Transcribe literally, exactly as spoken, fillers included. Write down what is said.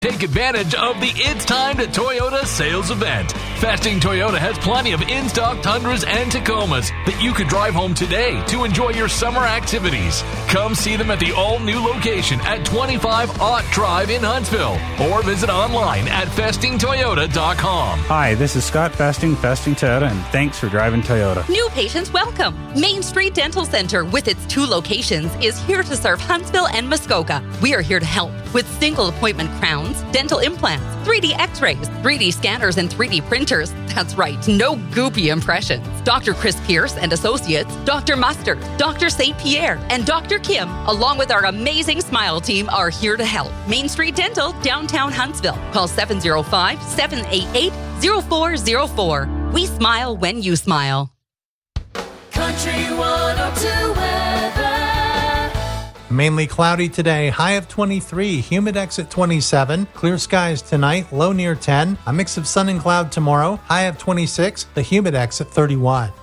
Take advantage of the It's Time to Toyota sales event. Festing Toyota has plenty of in-stock Tundras and Tacomas that you could drive home today to enjoy your summer activities. Come see them at the all-new location at twenty-five Ott Drive in Huntsville or visit online at festing toyota dot com. Hi, this is Scott Festing, Festing Toyota, and thanks for driving Toyota. New patients welcome. Main Street Dental Center, with its two locations, is here to serve Huntsville and Muskoka. We are here to help with single appointment crowns, dental implants, three D x-rays, three D scanners, and three D printers. That's right, no goopy impressions. Doctor Chris Pierce and Associates, Doctor Mustard, Doctor Saint Pierre, and Doctor Kim, along with our amazing Smile team, are here to help. Main Street Dental, downtown Huntsville. Call seven oh five, seven eight eight, oh four oh four. We smile when you smile. Country one oh two weather. Mainly cloudy today, high of twenty-three, humid at twenty-seven, clear skies tonight, low near ten, a mix of sun and cloud tomorrow, high of twenty-six, the humid at thirty-one.